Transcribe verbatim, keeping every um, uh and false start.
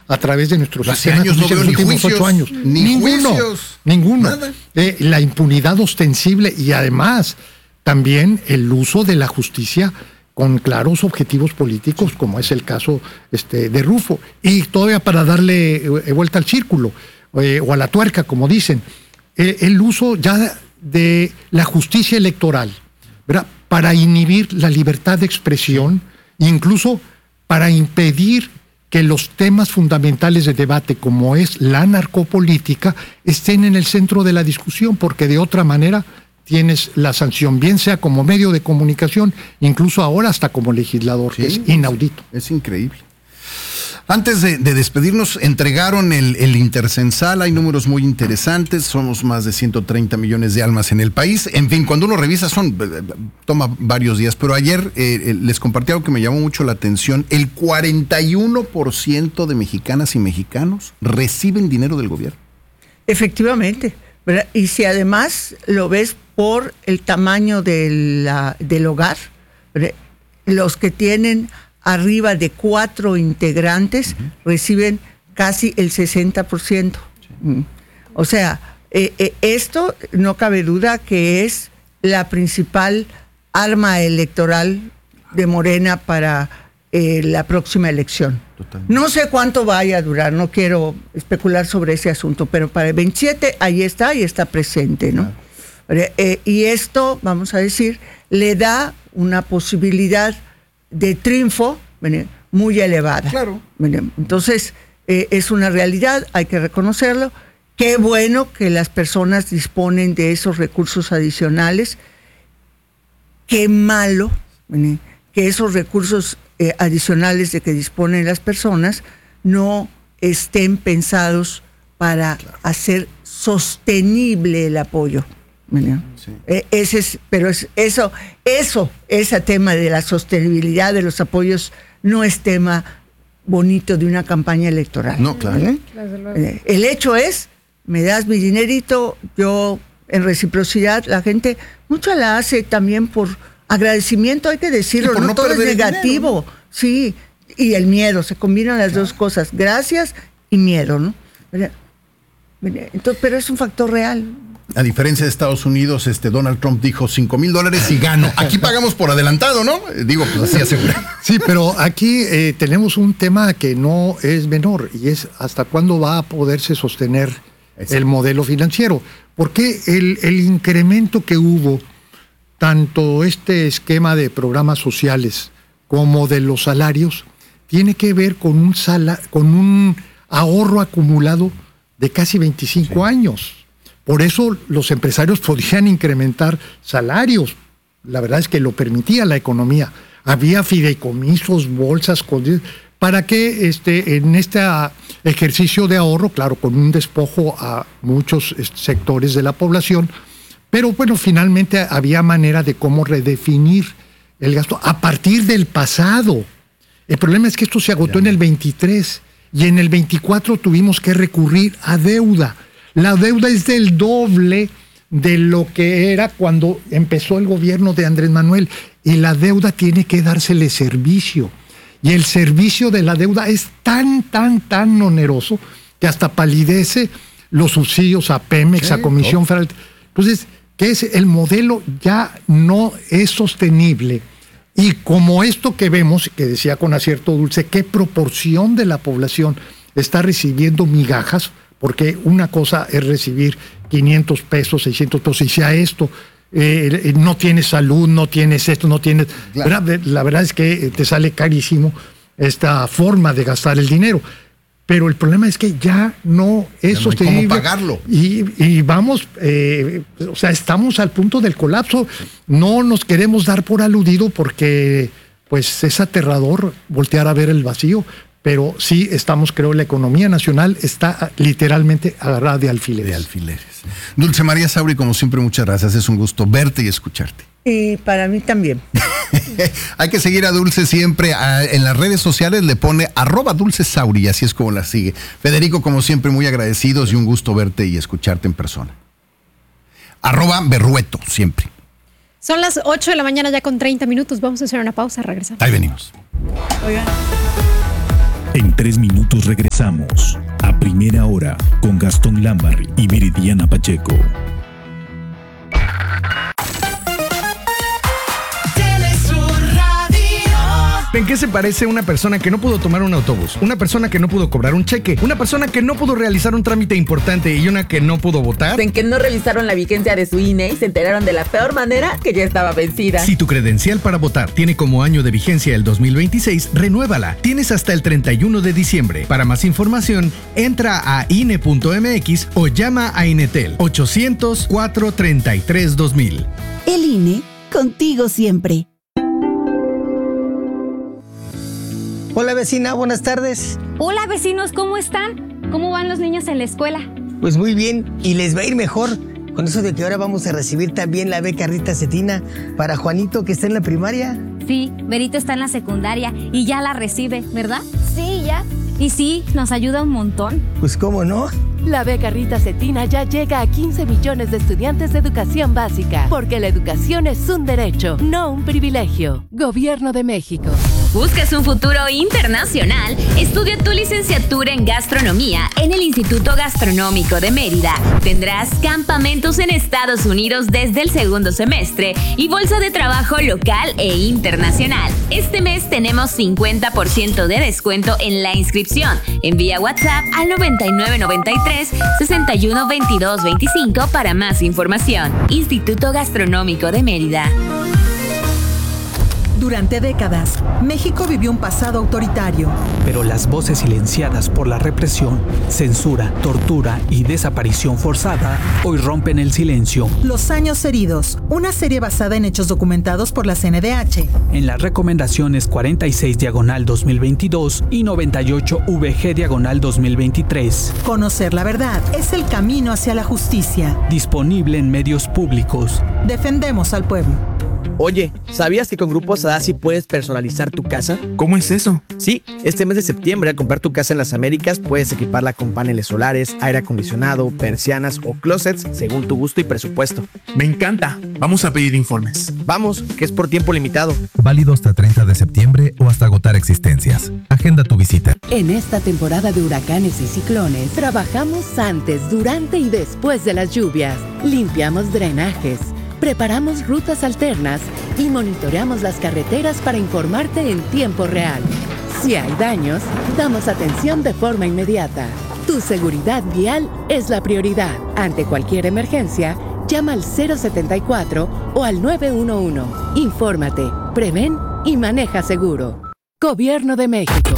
a través de nuestros Hace años no veo los ni últimos juicios, ocho años. ni ninguno, juicios, ninguno. nada. Eh, la impunidad ostensible y además también el uso de la justicia con claros objetivos políticos, como es el caso este, de Rufo. Y todavía para darle eh, vuelta al círculo, eh, o a la tuerca, como dicen, eh, el uso ya de la justicia electoral, ¿verdad?, para inhibir la libertad de expresión, incluso para impedir que los temas fundamentales de debate, como es la narcopolítica, estén en el centro de la discusión, porque de otra manera tienes la sanción, bien sea como medio de comunicación, incluso ahora hasta como legislador, sí, que es inaudito. Es increíble. Antes de, de despedirnos, entregaron el, el Intercensal, hay números muy interesantes, somos más de ciento treinta millones de almas en el país, en fin, cuando uno revisa son, toma varios días, pero ayer eh, les compartí algo que me llamó mucho la atención, el cuarenta y uno por ciento de mexicanas y mexicanos reciben dinero del gobierno. Efectivamente, ¿verdad? Y si además lo ves por el tamaño de la, del hogar, ¿verdad?, los que tienen arriba de cuatro integrantes uh-huh. reciben casi el sesenta por ciento. Sí. O sea, eh, eh, esto no cabe duda que es la principal arma electoral de Morena para eh, la próxima elección. Totalmente. No sé cuánto vaya a durar, no quiero especular sobre ese asunto, pero para el veintisiete ahí está y está presente, ¿no? Claro. Eh, y esto, vamos a decir, le da una posibilidad de triunfo muy elevada. Claro. Entonces, eh, es una realidad, hay que reconocerlo. Qué bueno que las personas disponen de esos recursos adicionales. Qué malo que esos recursos eh, adicionales de que disponen las personas no estén pensados para claro. hacer sostenible el apoyo. Sí. Eh, ese es, pero es, eso, eso, ese tema de la sostenibilidad de los apoyos no es tema bonito de una campaña electoral. No, claro. ¿Eh? Eh, el hecho es, me das mi dinerito, yo en reciprocidad, la gente mucho la hace también por agradecimiento, hay que decirlo, no, no todo es negativo, dinero, ¿no? Sí, y el miedo, se combinan las claro. dos cosas, gracias y miedo, ¿no? Entonces, pero es un factor real. A diferencia de Estados Unidos, este Donald Trump dijo cinco mil dólares y gano. Aquí pagamos por adelantado, ¿no? Digo, pues así asegura. Sí, pero aquí eh, tenemos un tema que no es menor y es hasta cuándo va a poderse sostener Exacto. el modelo financiero. Porque el, el incremento que hubo, tanto este esquema de programas sociales como de los salarios, tiene que ver con un, sala, con un ahorro acumulado de casi veinticinco sí. años. Por eso los empresarios podían incrementar salarios. La verdad es que lo permitía la economía. Había fideicomisos, bolsas, para que este, en este ejercicio de ahorro, claro, con un despojo a muchos sectores de la población, pero bueno, finalmente había manera de cómo redefinir el gasto a partir del pasado. El problema es que esto se agotó ya. en el veintitrés y en el veinticuatro tuvimos que recurrir a deuda. La deuda es del doble de lo que era cuando empezó el gobierno de Andrés Manuel y la deuda tiene que dársele servicio. Y el servicio de la deuda es tan, tan, tan oneroso que hasta palidece los subsidios a Pemex, sí, a Comisión no. Federal. Entonces, ¿qué es? El modelo ya no es sostenible. Y como esto que vemos, que decía con acierto Dulce, ¿qué proporción de la población está recibiendo migajas? Porque una cosa es recibir quinientos pesos, seiscientos pesos, y sea esto, eh, no tienes salud, no tienes esto, no tienes... Claro. ¿verdad? La verdad es que te sale carísimo esta forma de gastar el dinero. Pero el problema es que ya no es ya sostenible. No hay cómo pagarlo. Y, y vamos, eh, o sea, estamos al punto del colapso. No nos queremos dar por aludido porque pues es aterrador voltear a ver el vacío. Pero sí estamos, creo, la economía nacional está literalmente agarrada de alfileres. De alfileres. Dulce María Sauri, como siempre, muchas gracias. Es un gusto verte y escucharte. Y para mí también. Hay que seguir a Dulce siempre. A, en las redes sociales le pone arroba Dulce Sauri y así es como la sigue. Federico, como siempre, muy agradecidos y un gusto verte y escucharte en persona. Arroba Berrueto, siempre. Son las ocho de la mañana ya con treinta minutos. Vamos a hacer una pausa, regresamos. Ahí venimos. Oigan. En tres minutos regresamos a Primera Hora con Gastón Lambarri y Viridiana Pacheco. ¿En qué se parece una persona que no pudo tomar un autobús? Una persona que no pudo cobrar un cheque, una persona que no pudo realizar un trámite importante y una que no pudo votar. En que no revisaron la vigencia de su I N E y se enteraron de la peor manera que ya estaba vencida. Si tu credencial para votar tiene como año de vigencia el dos mil veintiséis, renuévala. Tienes hasta el treinta y uno de diciembre. Para más información, entra a I N E punto M X o llama a Inetel ochocientos, cuatrocientos treinta y tres, dos mil. El I N E, contigo siempre. Hola vecina, buenas tardes. Hola vecinos, ¿cómo están? ¿Cómo van los niños en la escuela? Pues muy bien, y les va a ir mejor con eso de que ahora vamos a recibir también la beca Rita Cetina para Juanito, que está en la primaria. Sí, Berito está en la secundaria y ya la recibe, ¿verdad? Sí, ya. Y sí, nos ayuda un montón. Pues cómo no. La beca Rita Cetina ya llega a quince millones de estudiantes de educación básica, porque la educación es un derecho, no un privilegio. Gobierno de México. ¿Buscas un futuro internacional? Estudia tu licenciatura en gastronomía en el Instituto Gastronómico de Mérida. Tendrás campamentos en Estados Unidos desde el segundo semestre y bolsa de trabajo local e internacional. Este mes tenemos cincuenta por ciento de descuento en la inscripción. Envía WhatsApp al noventa y nueve noventa y tres, sesenta y uno, veintidós, veinticinco para más información. Instituto Gastronómico de Mérida. Durante décadas, México vivió un pasado autoritario. Pero las voces silenciadas por la represión, censura, tortura y desaparición forzada hoy rompen el silencio. Los años heridos, una serie basada en hechos documentados por la C N D H. En las recomendaciones cuarenta y seis diagonal dos mil veintidós y noventa y ocho V G diagonal dos mil veintitrés. Conocer la verdad es el camino hacia la justicia. Disponible en medios públicos. Defendemos al pueblo. Oye, ¿sabías que con Grupo Sadassi puedes personalizar tu casa? ¿Cómo es eso? Sí, este mes de septiembre al comprar tu casa en las Américas puedes equiparla con paneles solares, aire acondicionado, persianas o closets según tu gusto y presupuesto. Me encanta. Vamos a pedir informes. Vamos, que es por tiempo limitado. Válido hasta treinta de septiembre o hasta agotar existencias. Agenda tu visita. En esta temporada de huracanes y ciclones, trabajamos antes, durante y después de las lluvias. Limpiamos drenajes. Preparamos rutas alternas y monitoreamos las carreteras para informarte en tiempo real. Si hay daños, damos atención de forma inmediata. Tu seguridad vial es la prioridad. Ante cualquier emergencia, llama al cero setenta y cuatro o al nueve uno uno. Infórmate, prevén y maneja seguro. Gobierno de México.